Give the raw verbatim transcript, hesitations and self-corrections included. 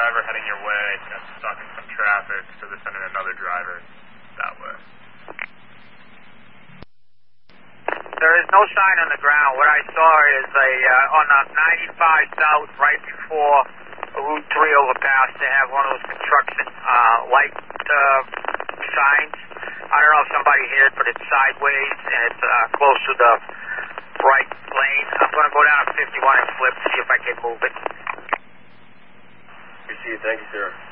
driver heading your way, you know, stuck in some traffic, so they're sending another driver that way. There is no sign on the ground. What I saw is a uh, on the ninety-five south, right before Route three overpass, they have one of those construction uh, light uh, signs. I don't know if somebody hit it, but it's sideways and it's uh, close to the right lane. I'm going to go down to fifty-one and flip, see if I can move it. Received. Thank you, sir.